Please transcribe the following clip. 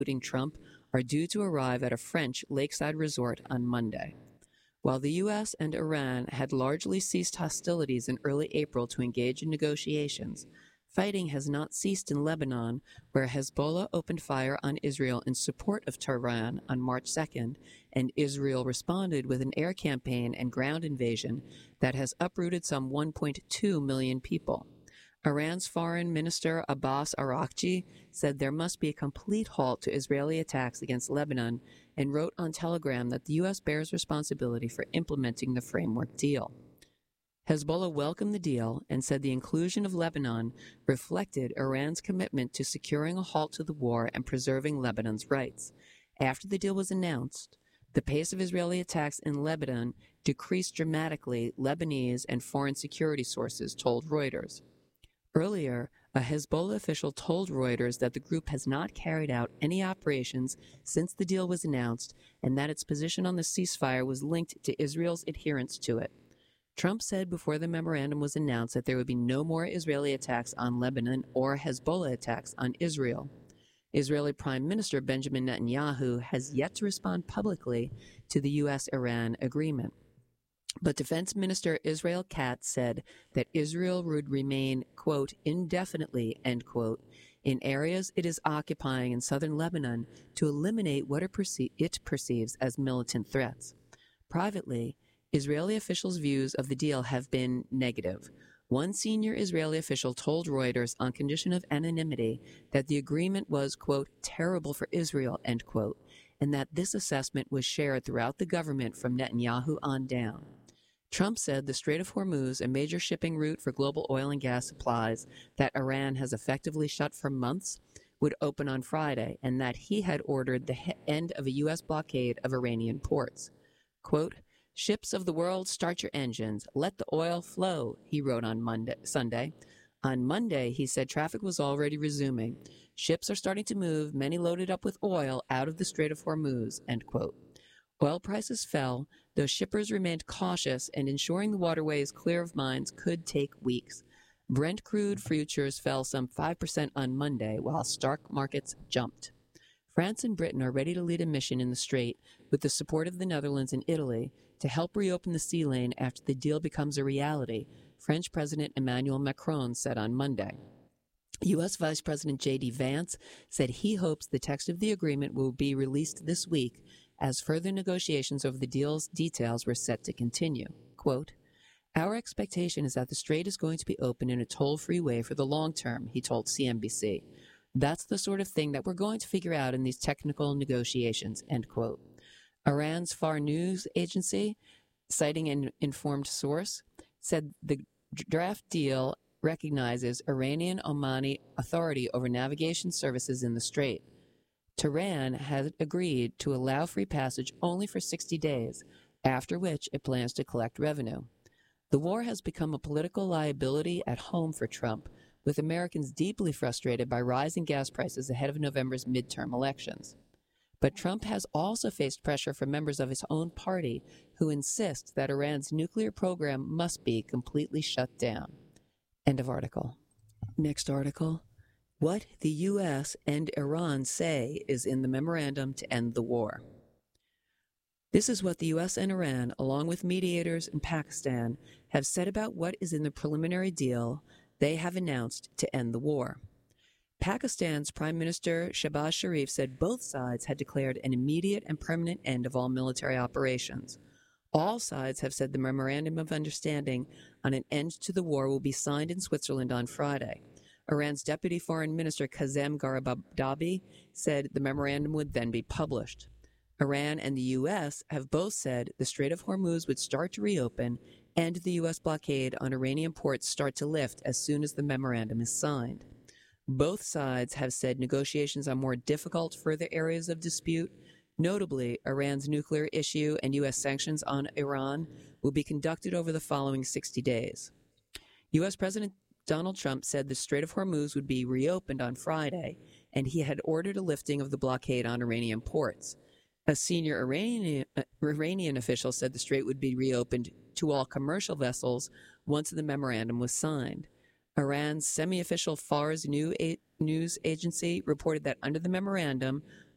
including Trump, are due to arrive at a French lakeside resort on Monday. While the U.S. and Iran had largely ceased hostilities in early April to engage in negotiations, fighting has not ceased in Lebanon, where Hezbollah opened fire on Israel in support of Tehran on March 2nd, and Israel responded with an air campaign and ground invasion that has uprooted some 1.2 million people. Iran's Foreign Minister Abbas Araghchi said there must be a complete halt to Israeli attacks against Lebanon and wrote on Telegram that the U.S. bears responsibility for implementing the framework deal. Hezbollah welcomed the deal and said the inclusion of Lebanon reflected Iran's commitment to securing a halt to the war and preserving Lebanon's rights. After the deal was announced, the pace of Israeli attacks in Lebanon decreased dramatically, Lebanese and foreign security sources told Reuters. Earlier, a Hezbollah official told Reuters that the group has not carried out any operations since the deal was announced and that its position on the ceasefire was linked to Israel's adherence to it. Trump said before the memorandum was announced that there would be no more Israeli attacks on Lebanon or Hezbollah attacks on Israel. Israeli Prime Minister Benjamin Netanyahu has yet to respond publicly to the U.S.-Iran agreement. But Defense Minister Israel Katz said that Israel would remain, quote, indefinitely, end quote, in areas it is occupying in southern Lebanon to eliminate what it perceives as militant threats. Privately, Israeli officials' views of the deal have been negative. One senior Israeli official told Reuters on condition of anonymity that the agreement was, quote, terrible for Israel, end quote, and that this assessment was shared throughout the government from Netanyahu on down. Trump said the Strait of Hormuz, a major shipping route for global oil and gas supplies that Iran has effectively shut for months, would open on Friday, and that he had ordered the end of a U.S. blockade of Iranian ports. Quote, ships of the world, start your engines. Let the oil flow, he wrote on Sunday. On Monday, he said traffic was already resuming. Ships are starting to move, many loaded up with oil, out of the Strait of Hormuz, end quote. Oil prices fell, though shippers remained cautious, and ensuring the waterway is clear of mines could take weeks. Brent crude futures fell some 5% on Monday, while stock markets jumped. France and Britain are ready to lead a mission in the Strait, with the support of the Netherlands and Italy, to help reopen the sea lane after the deal becomes a reality, French President Emmanuel Macron said on Monday. U.S. Vice President J.D. Vance said he hopes the text of the agreement will be released this week, as further negotiations over the deal's details were set to continue. Quote, our expectation is that the Strait is going to be open in a toll-free way for the long term, he told CNBC. That's the sort of thing that we're going to figure out in these technical negotiations, end quote. Iran's Far News Agency, citing an informed source, said the draft deal recognizes Iranian Omani authority over navigation services in the Strait. Tehran has agreed to allow free passage only for 60 days, after which it plans to collect revenue. The war has become a political liability at home for Trump, with Americans deeply frustrated by rising gas prices ahead of November's midterm elections. But Trump has also faced pressure from members of his own party who insist that Iran's nuclear program must be completely shut down. End of article. Next article. What the U.S. and Iran say is in the memorandum to end the war. This is what the U.S. and Iran, along with mediators in Pakistan, have said about what is in the preliminary deal they have announced to end the war. Pakistan's Prime Minister Shehbaz Sharif said both sides had declared an immediate and permanent end of all military operations. All sides have said the Memorandum of Understanding on an end to the war will be signed in Switzerland on Friday. Iran's Deputy Foreign Minister Kazem Garibabadi said the memorandum would then be published. Iran and the U.S. have both said the Strait of Hormuz would start to reopen and the U.S. blockade on Iranian ports start to lift as soon as the memorandum is signed. Both sides have said negotiations on more difficult further areas of dispute, notably Iran's nuclear issue and U.S. sanctions on Iran, will be conducted over the following 60 days. U.S. President Donald Trump said the Strait of Hormuz would be reopened on Friday, and he had ordered a lifting of the blockade on Iranian ports. A senior Iranian official said the strait would be reopened to all commercial vessels once the memorandum was signed. Iran's semi-official Fars news agency reported that under the memorandum,